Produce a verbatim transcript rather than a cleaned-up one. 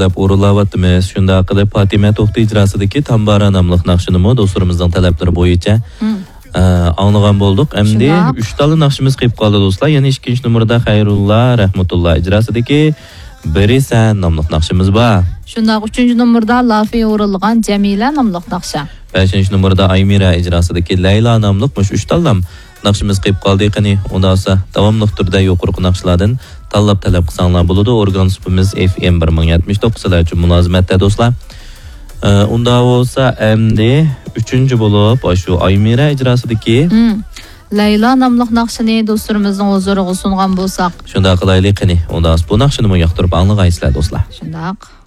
qilib o'rinlayapmiz. Shunday qilib Fatima To'xti ijrosidagi Tambara nomli naqshini do'stlarimizning talablari bo'yicha anglagan bo'ldik. Endi uch tala naqshimiz qilib qoldi do'stlar. Yana ikkinchi nomerda Xayrulla Rahmatulloh ijrosidagi Biri sen nomli naqshimiz bor. Shunday uchinchi nomerda Lafi o'rilgan Jamila nomli naqsha. beshinchi nomerda Aymira ijrosidagi Layla nomli mush uch talam naqshimiz qilib qoldi. Qani undan so'ng davomli turda yuqorqi naqshlardan tanlab talab qilsanglar bo'ladi. Organ supimiz F M bir ming yetmish to'qqiz lar uchun mulozimatda do'stlar. Unda bo'lsa endi uchinchi bo'lib shu Aymira ijrosidagi Layla nomli naqshini do'stlarimizning huzuriga sungan bo'lsak. Shunday qilaylik qani. Unda bu naqshini yoqtirib anglaysizlar do'stlar. Shunday.